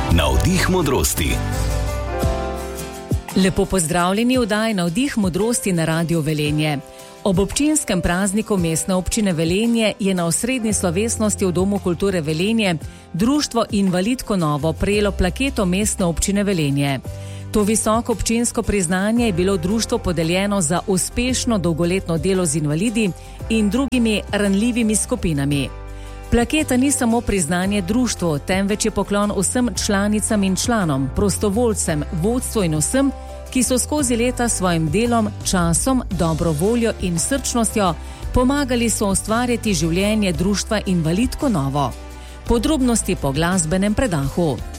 Navdih modrosti. Lepo pozdravljeni v oddaji Navdih modrosti na Radiu Velenje. Ob občinskem prazniku Mestne občine Velenje je na osrednji slovesnosti v Domu kulture Velenje Društvo Invalidko Novo prejelo plaketo Mestne občine Velenje. To visoko občinsko priznanje je bilo društvu podeljeno za uspešno dolgoletno delo z invalidi in drugimi ranljivimi skupinami. Plaketa ni samo priznanje društvu, temveč je poklon vsem članicam in članom, prostovoljcem, vodstvu in vsem, ki so skozi leta svojim delom, časom, dobro voljo in srčnostjo pomagali so ustvarjati življenje društva Invalidko Novo. Podrobnosti po glasbenem predahu.